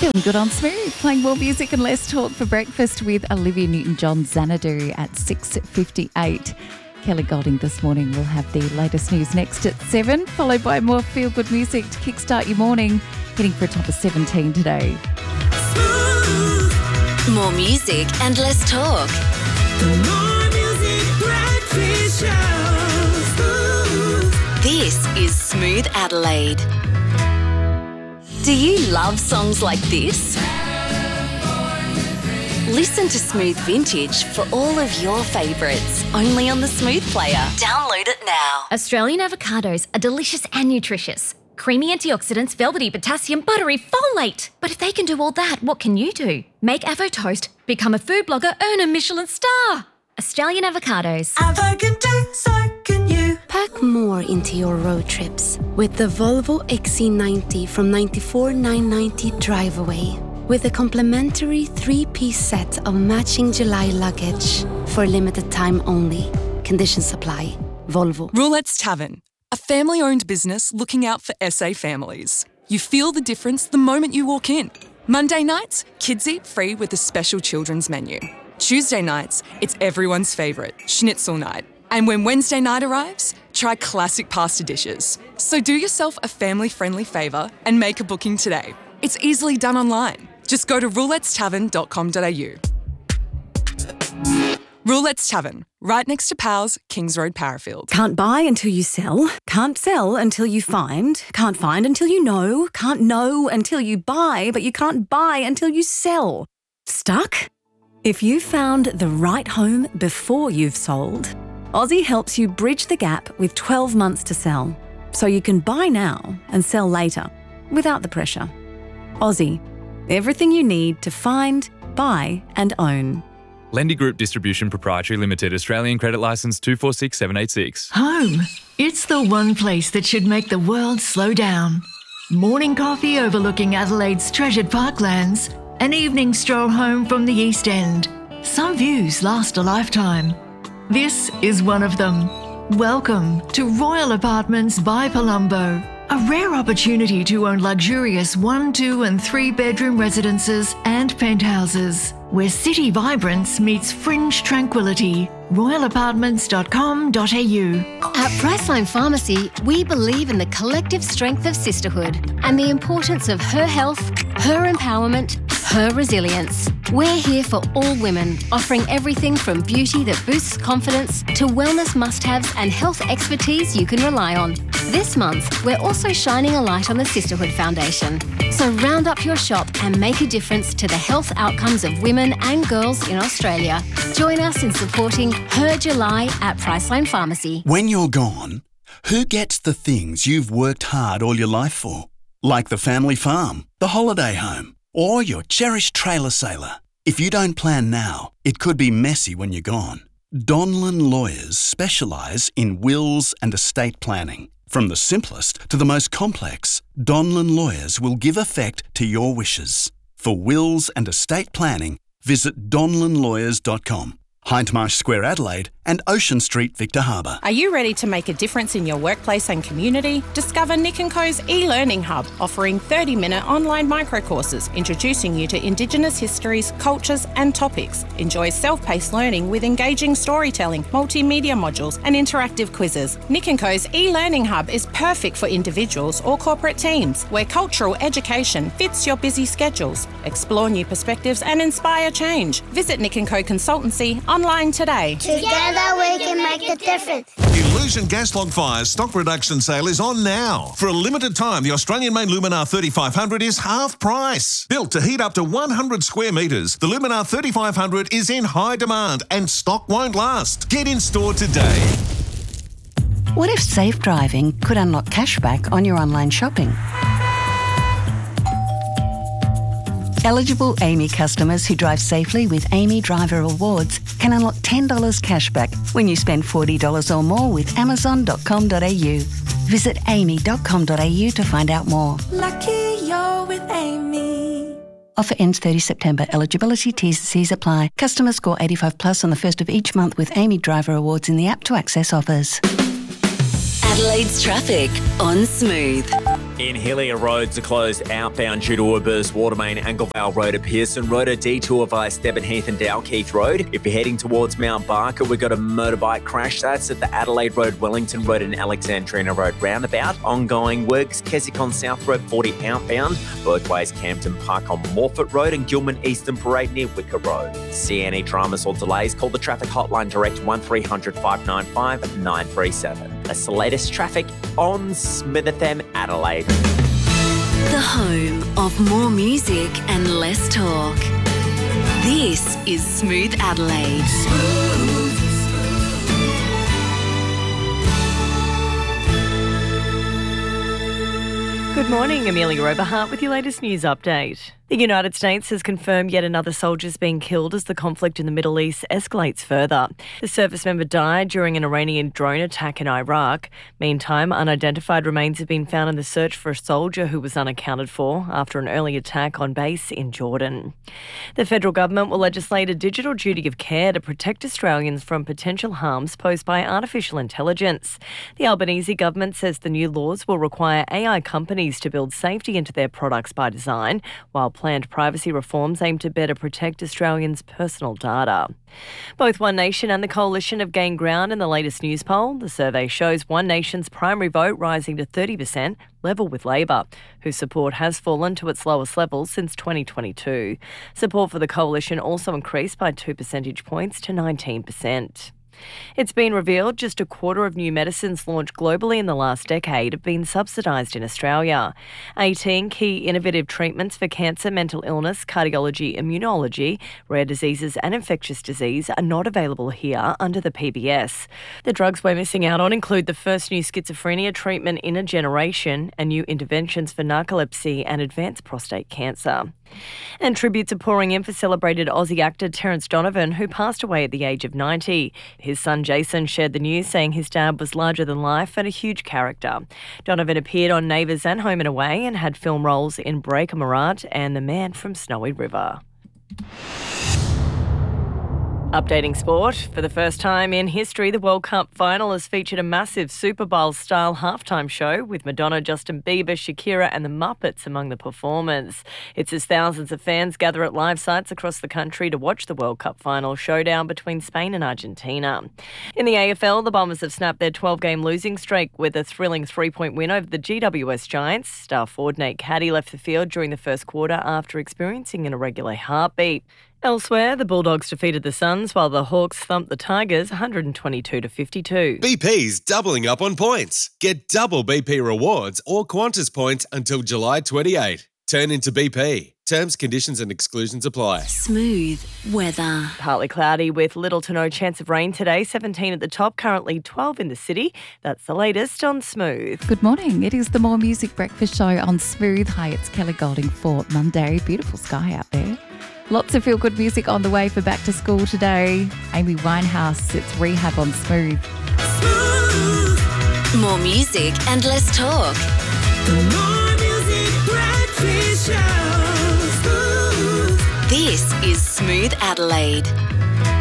Feeling good on Smooth, playing more music and less talk for breakfast with Olivia Newton-John Xanadu at 6:58. Kelly Golding this morning will have the latest news next at 7, followed by more feel-good music to kickstart your morning, hitting for a top of 17 today. More music and less talk. More music, breakfast show. This is Smooth Adelaide. Do you love songs like this? Listen to Smooth Vintage for all of your favourites, only on the Smooth Player. Download it now. Australian avocados are delicious and nutritious. Creamy antioxidants, velvety potassium, buttery folate. But if they can do all that, what can you do? Make Avo Toast, become a food blogger, earn a Michelin star. Australian avocados. Avo can do, so can you. Pack more into your road trips with the Volvo XC90 from $94,990 drive away. With a complimentary 3-piece set of matching July luggage for limited time only. Conditions apply. Volvo. Roulette's Tavern, a family-owned business looking out for SA families. You feel the difference the moment you walk in. Monday nights, kids eat free with a special children's menu. Tuesday nights, it's everyone's favourite, schnitzel night. And when Wednesday night arrives, try classic pasta dishes. So do yourself a family-friendly favour and make a booking today. It's easily done online. Just go to roulettestavern.com.au. Roulette's Tavern, right next to Powell's, Kings Road, Parafield. Can't buy until you sell. Can't sell until you find. Can't find until you know. Can't know until you buy, but you can't buy until you sell. Stuck? If you found the right home before you've sold, Aussie helps you bridge the gap with 12 months to sell, so you can buy now and sell later, without the pressure. Aussie, everything you need to find, buy and own. Lendy Group Distribution Proprietary Limited, Australian Credit Licence 246786. Home. It's the one place that should make the world slow down. Morning coffee overlooking Adelaide's treasured parklands. An evening stroll home from the East End. Some views last a lifetime. This is one of them. Welcome to Royal Apartments by Palumbo. A rare opportunity to own luxurious 1, 2 and 3 bedroom residences and penthouses, where city vibrance meets fringe tranquility. royalapartments.com.au. At Priceline Pharmacy, we believe in the collective strength of sisterhood and the importance of her health, her empowerment, her resilience. We're here for all women, offering everything from beauty that boosts confidence to wellness must-haves and health expertise you can rely on. This month, we're also shining a light on the Sisterhood Foundation. So round up your shop and make a difference to the health outcomes of women and girls in Australia. Join us in supporting Her July at Priceline Pharmacy. When you're gone, who gets the things you've worked hard all your life for? Like the family farm, the holiday home, or your cherished trailer sailor. If you don't plan now, it could be messy when you're gone. Donlan Lawyers specialise in wills and estate planning. From the simplest to the most complex, Donlan Lawyers will give effect to your wishes. For wills and estate planning, visit donlanlawyers.com. Hindmarsh Square, Adelaide, and Ocean Street, Victor Harbour. Are you ready to make a difference in your workplace and community? Discover Nick & Co's e-learning hub, offering 30-minute online microcourses, introducing you to Indigenous histories, cultures and topics. Enjoy self-paced learning with engaging storytelling, multimedia modules and interactive quizzes. Nick & Co's e-learning hub is perfect for individuals or corporate teams, where cultural education fits your busy schedules. Explore new perspectives and inspire change. Visit Nick & Co Consultancy online today. Together we can make a difference. Illusion Gas Log Fire's stock reduction sale is on now. For a limited time, the Australian-made Luminar 3500 is half price. Built to heat up to 100 square metres, the Luminar 3500 is in high demand and stock won't last. Get in store today. What if safe driving could unlock cashback on your online shopping? Eligible AAMI customers who drive safely with AAMI Driver Awards can unlock $10 cashback when you spend $40 or more with Amazon.com.au. Visit aami.com.au to find out more. Lucky you're with Amy. Offer ends 30 September. Eligibility T's and C's apply. Customers score 85 plus on the first of each month with AAMI Driver Awards in the app to access offers. Adelaide's traffic on Smooth. In Hillier, roads are closed outbound due to a burst water main. Anglevale Road at Pearson Road, a detour via Stebbin Heath and Dalkeith Road. If you're heading towards Mount Barker, we've got a motorbike crash. That's at the Adelaide Road, Wellington Road and Alexandrina Road roundabout. Ongoing works, Keswick South Road 40 outbound. Both ways, Campton Park on Morford Road and Gilman Eastern Parade near Wicker Road. See any dramas or delays, call the traffic hotline direct 1300 595 937. That's the latest traffic on Smith FM Adelaide. The home of more music and less talk. This is Smooth Adelaide. Good morning, Amelia Oberhart with your latest news update. The United States has confirmed yet another soldier's being killed as the conflict in the Middle East escalates further. The service member died during an Iranian drone attack in Iraq. Meantime, unidentified remains have been found in the search for a soldier who was unaccounted for after an early attack on base in Jordan. The federal government will legislate a digital duty of care to protect Australians from potential harms posed by artificial intelligence. The Albanese government says the new laws will require AI companies to build safety into their products by design, while planned privacy reforms aim to better protect Australians' personal data. Both One Nation and the Coalition have gained ground in the latest news poll. The survey shows One Nation's primary vote rising to 30%, level with Labor, whose support has fallen to its lowest level since 2022. Support for the Coalition also increased by 2 percentage points to 19%. It's been revealed just a quarter of new medicines launched globally in the last decade have been subsidised in Australia. 18 key innovative treatments for cancer, mental illness, cardiology, immunology, rare diseases and infectious disease are not available here under the PBS. The drugs we're missing out on include the first new schizophrenia treatment in a generation and new interventions for narcolepsy and advanced prostate cancer. And tributes are pouring in for celebrated Aussie actor Terence Donovan, who passed away at the age of 90. His son Jason shared the news, saying his dad was larger than life and a huge character. Donovan appeared on Neighbours and Home and Away and had film roles in Breaker Marat and The Man from Snowy River. Updating sport. For the first time in history, the World Cup final has featured a massive Super Bowl-style halftime show with Madonna, Justin Bieber, Shakira and the Muppets among the performers. It's as thousands of fans gather at live sites across the country to watch the World Cup final showdown between Spain and Argentina. In the AFL, the Bombers have snapped their 12-game losing streak with a thrilling 3-point win over the GWS Giants. Star forward Nate Caddy left the field during the first quarter after experiencing an irregular heartbeat. Elsewhere, the Bulldogs defeated the Suns while the Hawks thumped the Tigers 122-52. BP's doubling up on points. Get double BP rewards or Qantas points until July 28. Turn into BP. Terms, conditions and exclusions apply. Smooth weather. Partly cloudy with little to no chance of rain today. 17 at the top, currently 12 in the city. That's the latest on Smooth. Good morning. It is the More Music Breakfast Show on Smooth. Hi, it's Kelly Golding for Monday. Beautiful sky out there. Lots of feel-good music on the way for back to school today. Amy Winehouse, it's Rehab on Smooth. More music and less talk. The More Music Breakfast Show. This is Smooth Adelaide.